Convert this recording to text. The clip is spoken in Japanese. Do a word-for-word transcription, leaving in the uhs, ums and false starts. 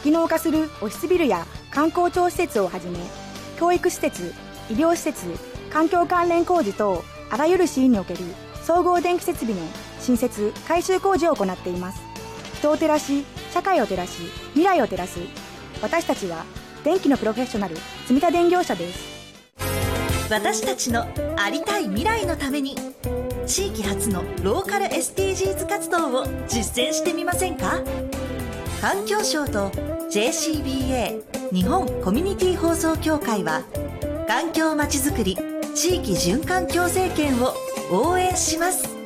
機能化するオフィスビルや観光庁施設をはじめ、教育施設、医療施設、環境関連工事等あらゆるシーンにおける総合電気設備の新設・改修工事を行っています。人を照らし、社会を照らし、未来を照らす。私たちは電気のプロフェッショナル、住田電業者です。 私たちのありたい未来のために、地域発のローカル エスディージーズ 活動を実践してみませんか？環境省と ジェーシービーエー 日本コミュニティ放送協会は、環境まちづくり地域循環共生圏を応援します。